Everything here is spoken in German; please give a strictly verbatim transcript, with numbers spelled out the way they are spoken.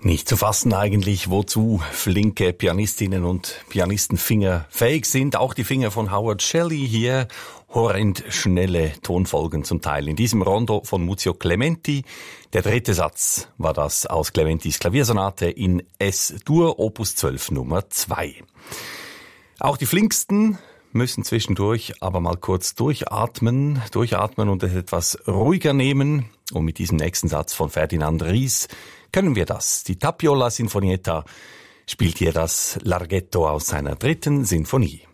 Nicht zu fassen eigentlich, wozu flinke Pianistinnen und Pianistenfinger fähig sind. Auch die Finger von Howard Shelley hier. Horrend schnelle Tonfolgen zum Teil. In diesem Rondo von Muzio Clementi. Der dritte Satz war das aus Clementis Klaviersonate in S-Dur, Opus zwölf Nummer zwei. Auch die flinksten müssen zwischendurch aber mal kurz durchatmen, durchatmen und es etwas ruhiger nehmen. Und mit diesem nächsten Satz von Ferdinand Ries können wir das. Die Tapiola Sinfonietta spielt hier das Larghetto aus seiner dritten Sinfonie.